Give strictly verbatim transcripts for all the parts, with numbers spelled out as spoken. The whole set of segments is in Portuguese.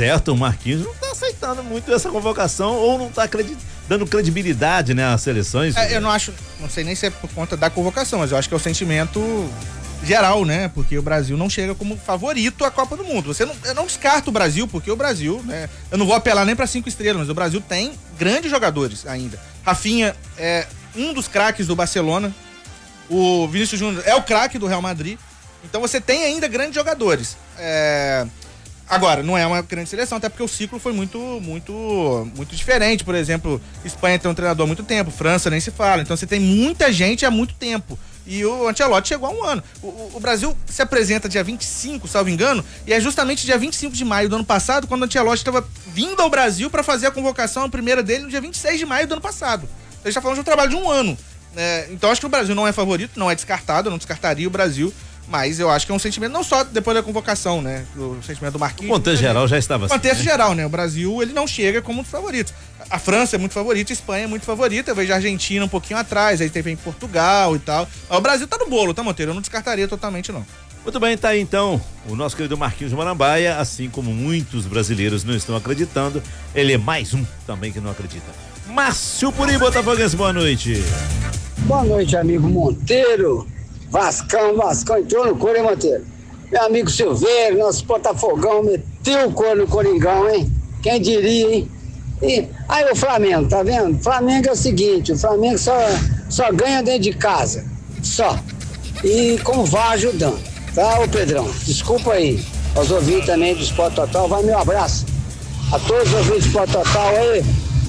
certo, o Marquinhos não tá aceitando muito essa convocação ou não tá acredit... dando credibilidade, né, às seleções. É, eu não acho, não sei nem se é por conta da convocação, mas eu acho que é o sentimento geral, né? Porque o Brasil não chega como favorito à Copa do Mundo. Você não, eu não descarto o Brasil, porque o Brasil, né? Eu não vou apelar nem para cinco estrelas, mas o Brasil tem grandes jogadores ainda. Rafinha é um dos craques do Barcelona. O Vinícius Júnior é o craque do Real Madrid. Então você tem ainda grandes jogadores. É... Agora, não é uma grande seleção, até porque o ciclo foi muito, muito, muito diferente. Por exemplo, Espanha tem um treinador há muito tempo, França nem se fala. Então você tem muita gente há muito tempo. E o Ancelotti chegou há um ano. O, o, o Brasil se apresenta dia vinte e cinco, salvo engano, e é justamente dia vinte e cinco de maio do ano passado, quando o Ancelotti estava vindo ao Brasil para fazer a convocação, a primeira dele, no dia vinte e seis de maio do ano passado. Então a gente está falando de um trabalho de um ano. É, então acho que o Brasil não é favorito, não é descartado, eu não descartaria o Brasil. Mas eu acho que é um sentimento, não só depois da convocação, né? O sentimento do Marquinhos. O contexto geral já estava assim. O contexto né? geral, né? O Brasil, ele não chega como um dos favoritos. A França é muito favorita, a Espanha é muito favorita. Eu vejo a Argentina um pouquinho atrás, aí teve em Portugal e tal. Mas o Brasil tá no bolo, tá, Monteiro? Eu não descartaria totalmente, não. Muito bem, tá aí então o nosso querido Marquinhos Marambaia, assim como muitos brasileiros não estão acreditando, ele é mais um também que não acredita. Márcio Puri, Botafoguense, boa noite. Boa noite, amigo Monteiro. Vascão, Vascão entrou no coro, hein, Monteiro? Meu amigo Silveiro, nosso Botafogão, meteu o coro no Coringão, hein? Quem diria, hein? E aí o Flamengo, tá vendo? O Flamengo é o seguinte, o Flamengo só, só ganha dentro de casa, só. E como vai ajudando, tá, ô Pedrão? Desculpa aí, aos ouvintes também do Sport Total, vai meu abraço a todos os ouvintes do Sport Total aí.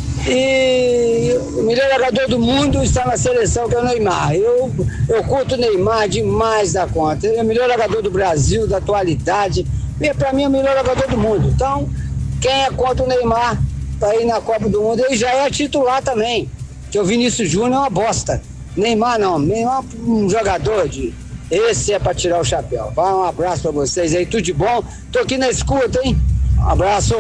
E o melhor jogador do mundo está na seleção, que é o Neymar. Eu, eu curto o Neymar demais da conta. Ele é o melhor jogador do Brasil, da atualidade. E para mim é o melhor jogador do mundo. Então, quem é contra o Neymar para ir na Copa do Mundo, ele já é titular também. Que o Vinícius Júnior é uma bosta. Neymar não. Neymar é um jogador de... Esse é para tirar o chapéu. Vai, um abraço para vocês aí, tudo de bom. Tô aqui na escuta, hein? Um abraço.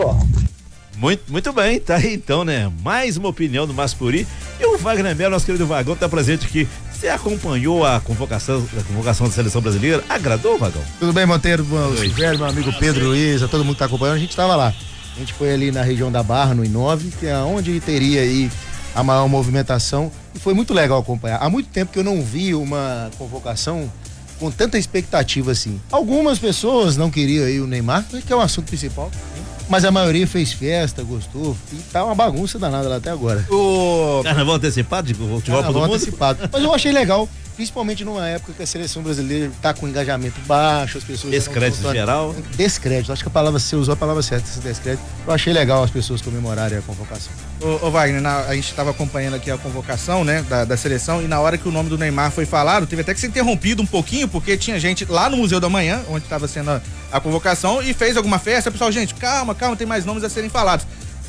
Muito, muito bem, tá aí então, né? Mais uma opinião do Márcio Puri. E o Wagner Melo, nosso querido Vagão, tá presente aqui. Você acompanhou a convocação, a convocação da seleção brasileira? Agradou, Vagão? Tudo bem, Monteiro? Velho, meu amigo Pedro Luiz, a todo mundo que tá acompanhando, a gente tava lá. A gente foi ali na região da Barra, no I nove, que é onde teria aí a maior movimentação. E foi muito legal acompanhar. Há muito tempo que eu não vi uma convocação com tanta expectativa assim. Algumas pessoas não queriam aí o Neymar, que é o assunto principal. Mas a maioria fez festa, gostou, e tá uma bagunça danada lá até agora. O carnaval antecipado de futebol Carnaval antecipado. Mas eu achei legal, principalmente numa época que a seleção brasileira tá com engajamento baixo, as pessoas... Descrédito não geral? Descrédito, acho que a palavra, você usou a palavra certa, esse descrédito. Eu achei legal as pessoas comemorarem a convocação. Ô, ô Wagner, na, a gente tava acompanhando aqui a convocação, né, da, da seleção, e na hora que o nome do Neymar foi falado, teve até que ser interrompido um pouquinho, porque tinha gente lá no Museu da Manhã, onde tava sendo a, a convocação, e fez alguma festa, o pessoal, gente, calma, calma, tem mais nomes a serem falados.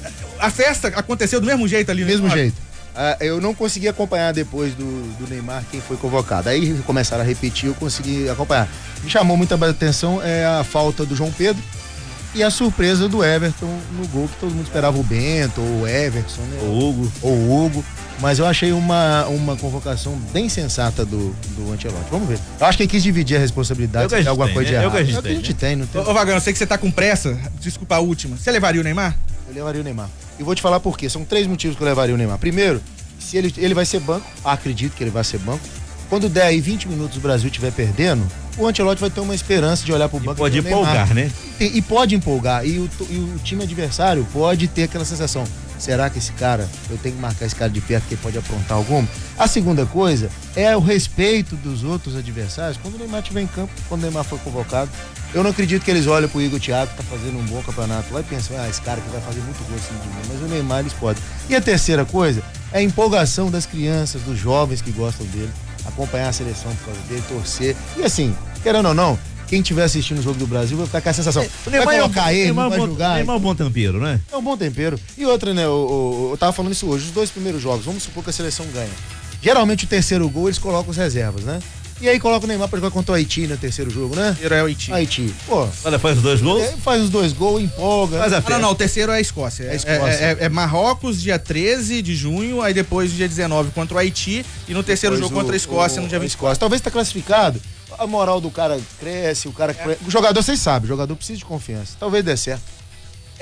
A festa aconteceu do mesmo jeito ali, do mesmo jeito. Ah, eu não consegui acompanhar depois do, do Neymar quem foi convocado. Aí começaram a repetir, eu consegui acompanhar. Me chamou muita atenção é a falta do João Pedro e a surpresa do Everton no gol, que todo mundo esperava o Bento ou o Everton, né? O Hugo. Ou o Hugo. Mas eu achei uma, uma convocação bem sensata do, do Ancelotti. Vamos ver. Eu acho que ele quis dividir a responsabilidade se tem alguma tem, coisa né? de É errado. o que a gente é o que a gente tem, tem, não tem. Ô, ô Vagão, eu sei que você tá com pressa, desculpa a última. Você levaria o Neymar? Eu levaria o Neymar. E vou te falar por quê. São três motivos que eu levaria o Neymar. Primeiro, se ele, ele vai ser banco, acredito que ele vai ser banco. Quando der aí vinte minutos o Brasil estiver perdendo, o Ancelotti vai ter uma esperança de olhar pro banco. E pode empolgar, né? E, e pode empolgar. E o, e o time adversário pode ter aquela sensação. Será que esse cara, eu tenho que marcar esse cara de perto porque ele pode aprontar alguma? A segunda coisa é o respeito dos outros adversários quando o Neymar estiver em campo, quando o Neymar for convocado. Eu não acredito que eles olhem pro Igor Thiago, que tá fazendo um bom campeonato lá, e pensam, ah, esse cara que vai fazer muito gol assim de mim. Mas o Neymar, eles podem. E a terceira coisa é a empolgação das crianças, dos jovens que gostam dele, acompanhar a seleção por causa dele, torcer. E assim, querendo ou não, quem estiver assistindo o jogo do Brasil vai ficar com a sensação. É, o Neymar vai colocar é um, ele, Neymar vai bom, julgar. Neymar é um bom tempero, né? É um bom tempero. E outra, né, eu, eu tava falando isso hoje, os dois primeiros jogos, vamos supor que a seleção ganha. Geralmente o terceiro gol eles colocam os reservas, né? E aí coloca o Neymar pra jogar contra o Haiti no terceiro jogo, né? Terceiro é o Haiti. Haiti. Pô. Olha, faz os dois gols? É, faz os dois gols, empolga. Faz a ah, não, não, o terceiro é a Escócia. É, a Escócia. É, é, é Marrocos, dia treze de junho, aí depois dia dezenove contra o Haiti e no terceiro depois jogo o, contra a Escócia o, no dia vinte e quatro. Talvez tá classificado, a moral do cara cresce, o cara... É. O jogador, vocês sabem, o jogador precisa de confiança. Talvez dê certo.